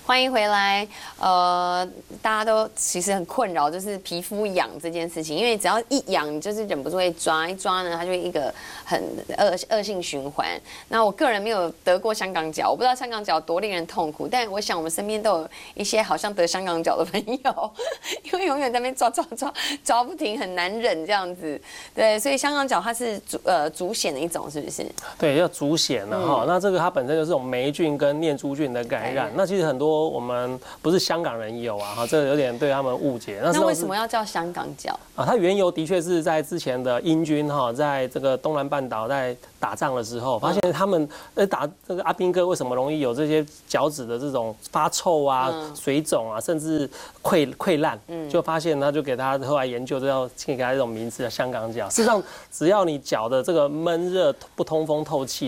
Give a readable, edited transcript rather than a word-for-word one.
欢迎回来。大家都其实很困扰，就是皮肤痒这件事情，因为只要一痒，你就是忍不住会抓，一抓呢，它就会一个很恶性循环。那我个人没有得过香港脚，我不知道香港脚多令人痛苦，但我想我们身边都有一些好像得香港脚的朋友，因为永远在那边抓不停，很难忍这样子。对，所以香港脚它是足癣的一种，是不是？ 对，叫足癣了哈。那这个它本身就是这种霉菌跟念珠菌的感染。那其实很多我们不是香港人有啊，哈，这个有点对他们误解。 那为什么要叫香港脚啊？它缘由的确是在之前的英军哈，在这个东南半岛在打仗的时候，发现他们打这个阿兵哥为什么容易有这些脚趾的这种发臭啊、水肿啊，甚至溃烂，就发现他就给他后来研究，就要给他这种名字叫香港脚。事实上，只要你脚的这个闷热不通风透气。